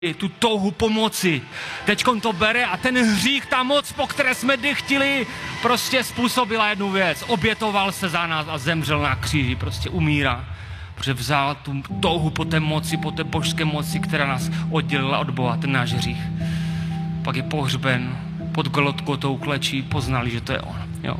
tu touhu pomoci. Teďkon to bere a ten hřích, ta moc, po které jsme dychtili, prostě způsobila jednu věc. Obětoval se za nás a zemřel na kříži, prostě umírá. Protože vzal tu touhu po té moci, po té božské moci, která nás oddělila od Boha, ten náš hřích. Pak je pohřben, pod Golgotkou klečí, poznali, že to je on. Jo.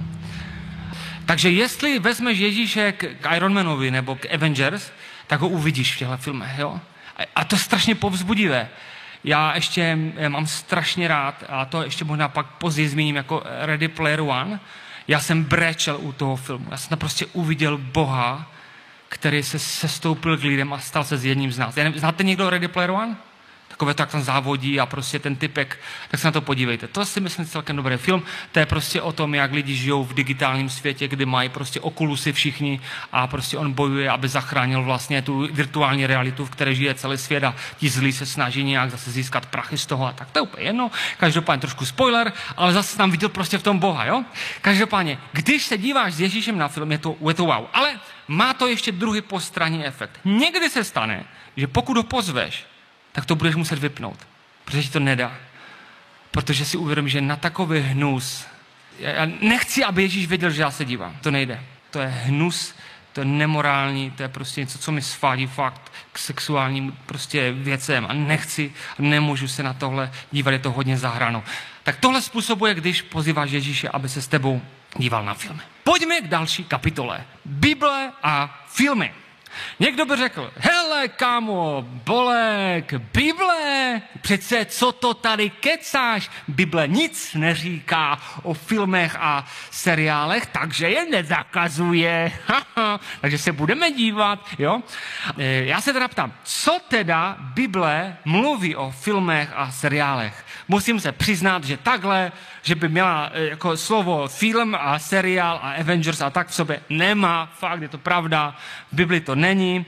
Takže jestli vezmeš Ježíše k Ironmanovi nebo k Avengers, tak ho uvidíš v těchto filmech. Jo? A to je strašně povzbudivé. Já ještě mám strašně rád, a to ještě možná pak později zmíním jako Ready Player One, já jsem brečel u toho filmu. Já jsem tam prostě uviděl Boha, který se sestoupil k lidem a stal se s jedním z nás. Znáte někdo Ready Player One? Takové to, jak tam závodí a prostě ten typek, tak se na to podívejte. To si myslím celkem dobrý film. To je prostě o tom, jak lidi žijou v digitálním světě, kdy mají prostě okulusy všichni a prostě on bojuje, aby zachránil vlastně tu virtuální realitu, v které žije celý svět a ti zlí se snaží nějak zase získat prachy z toho a tak. To je úplně jedno. Každopádně trošku spoiler, ale zase tam viděl prostě v tom Boha, jo? Každopádně, když se díváš s Ježíšem na film, je to wow. Ale má to ještě druhý postranní efekt. Někdy se stane, že pokud ho pozveš, tak to budeš muset vypnout, protože ti to nedá. Protože si uvědomíš, že na takový hnus, já nechci, aby Ježíš věděl, že já se dívám, to nejde. To je hnus, to je nemorální, to je prostě něco, co mi svádí fakt k sexuálním prostě věcem a nechci, nemůžu se na tohle dívat, je to hodně za hranou. Tak tohle způsobuje, když pozýváš Ježíše, aby se s tebou díval na filmy. Pojďme k další kapitole. Bible a filmy. Někdo by řekl, hele kámo, Bolek, Bible, přece co to tady kecáš? Bible nic neříká o filmech a seriálech, takže je nezakazuje. Takže se budeme dívat, jo? Já se teda ptám, co teda Bible mluví o filmech a seriálech? Musím se přiznat, že takhle, že by měla jako slovo film a seriál a Avengers a tak v sobě nemá, fakt je to pravda, v Bibli to není.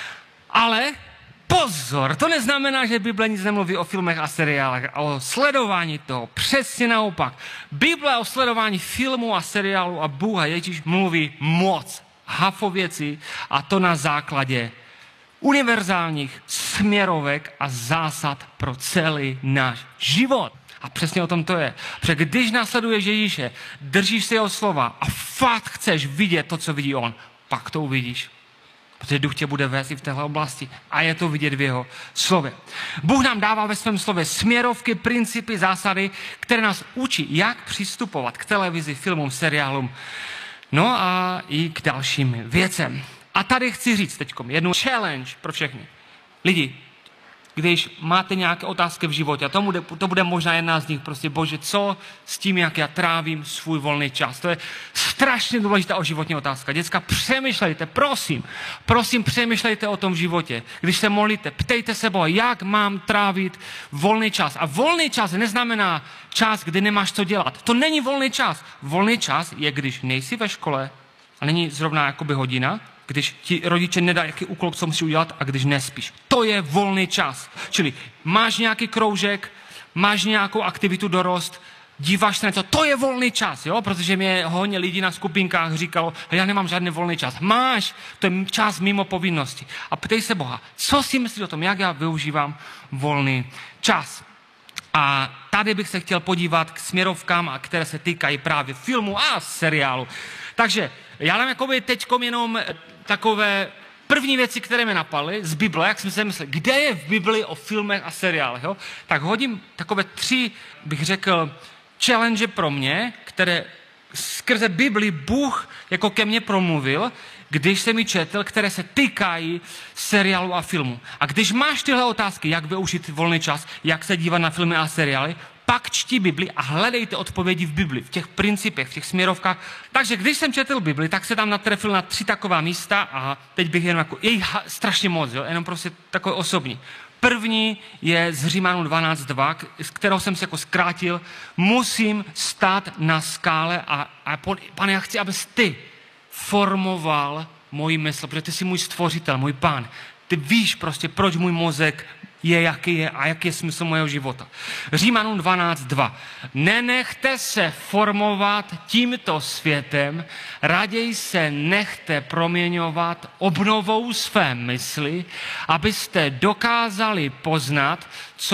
Ale pozor, to neznamená, že Bible nic nemluví o filmech a seriálech a o sledování toho. Přesně naopak. Bible o sledování filmu a seriálu a Bůh a Ježíš mluví moc, hafo věcí a to na základě univerzálních směrovek a zásad pro celý náš život. A přesně o tom to je. Protože když následuješ Ježíše, držíš se jeho slova a fakt chceš vidět to, co vidí on, pak to uvidíš. Protože Duch tě bude vést i v téhle oblasti a je to vidět v jeho slově. Bůh nám dává ve svém slově směrovky, principy, zásady, které nás učí, jak přistupovat k televizi, filmům, seriálům, no a i k dalším věcem. A tady chci říct teďkom jednu challenge pro všechny. Lidi, když máte nějaké otázky v životě, a to bude možná jedna z nich, prostě Bože, co s tím, jak já trávím svůj volný čas. To je strašně důležitá životní otázka. Děcka, přemýšlejte, prosím, přemýšlejte o tom v životě. Když se modlíte, ptejte se Boha, jak mám trávit volný čas. A volný čas neznamená čas, kdy nemáš co dělat. To není volný čas. Volný čas je, když nejsi ve škole a není zrovna jakoby hodina, když ti rodiče nedají, jaký úkol, co musíš udělat a když nespíš. To je volný čas. Čili máš nějaký kroužek, máš nějakou aktivitu dorost, díváš se na to je volný čas, jo? Protože mě hodně lidí na skupinkách říkalo, já nemám žádný volný čas. Máš, to je čas mimo povinnosti. A ptej se Boha, co si myslíš o tom, jak já využívám volný čas. A tady bych se chtěl podívat k směrovkám, které se týkají právě filmu a seriálu. Takže já dám jakoby teďkom jenom takové první věci, které mě napadly z Bible, jak jsem si myslel, kde je v Bibli o filmech a seriálech, jo? Tak hodím takové 3, bych řekl, challenge pro mě, které skrze Bibli Bůh jako ke mně promluvil, když jsem ji četl, které se týkají seriálu a filmu. A když máš tyhle otázky, jak využít volný čas, jak se dívat na filmy a seriály, pak čti Bibli a hledejte odpovědi v Bibli, v těch principech, v těch směrovkách. Takže když jsem četl Bibli, tak se tam natrefil na 3 taková místa a teď bych jenom jako, strašně moc, jo, jenom prostě takové osobní. První je z Římanů 12.2, z kterého jsem se jako zkrátil. Musím stát na skále a Pane, já chci, abys ty formoval moji mysl, protože ty jsi můj stvořitel, můj Pán. Ty víš prostě, proč můj mozek je, jaký je a jaký je smysl mojeho života. Římanům 12:2. Nenechte se formovat tímto světem, raději se nechte proměňovat obnovou své mysli, abyste dokázali poznat, co